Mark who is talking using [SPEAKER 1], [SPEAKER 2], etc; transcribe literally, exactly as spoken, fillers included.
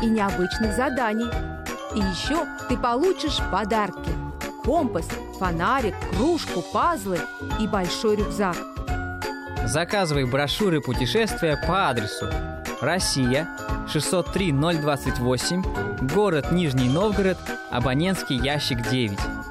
[SPEAKER 1] и необычных заданий. И еще ты получишь подарки: компас, фонарик, кружку, пазлы и большой рюкзак.
[SPEAKER 2] Заказывай брошюры путешествия по адресу: Россия, шестьсот три ноль двадцать восемь, город Нижний Новгород, абонентский ящик девять.